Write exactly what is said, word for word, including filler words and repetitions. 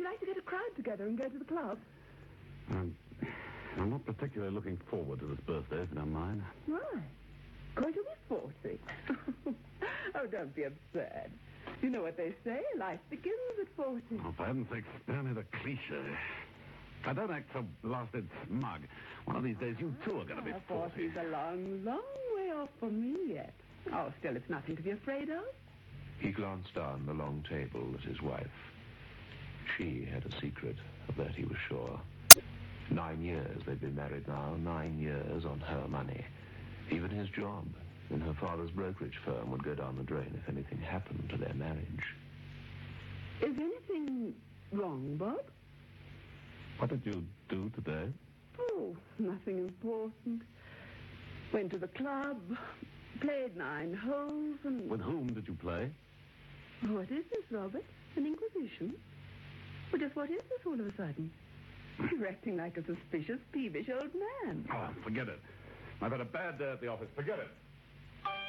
like to get a crowd together and go to the club? Um, I'm not particularly looking forward to this birthday, if you don't mind. Why? Going to be forty. Oh, don't be absurd. You know what they say, life begins at forty. Oh, for heaven's sake, spare me the cliche. I don't act so blasted smug. One of these days, you too are going to be Ah, forty. forty's a long, long way off for me yet. Oh, still, it's nothing to be afraid of. He glanced down the long table at his wife. She had a secret, of that he was sure. Nine years they'd been married now, nine years on her money. Even his job in her father's brokerage firm would go down the drain if anything happened to their marriage. Is anything wrong, Bob? What did you do today? Oh, nothing important. Went to the club, played nine holes, and... With whom did you play? What is this, Robert? An inquisition? Well, just what is this all of a sudden? You're acting like a suspicious, peevish old man. Oh, forget it. I've had a bad day at the office. Forget it.